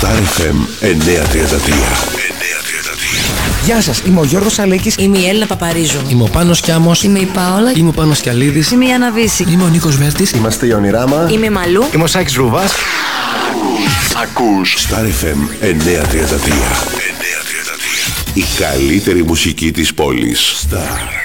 Star FM 933. Γεια σας, είμαι ο Γιώργος Αλέκης. Είμαι η Έλληνα Παπαρίζου. Είμαι ο Πάνος Κιάμος. Είμαι η Πάολα. Είμαι ο Πάνος Κιαλίδης. Είμαι η Άννα Βύση. Είμαι ο Νίκος Βέρτης. Είμαστε η Ονειράμα. Είμαι η Μαλού. Είμαι ο Σάκης Ρουβάς. Ακούς Star FM 933. Η καλύτερη μουσική της πόλης. Star.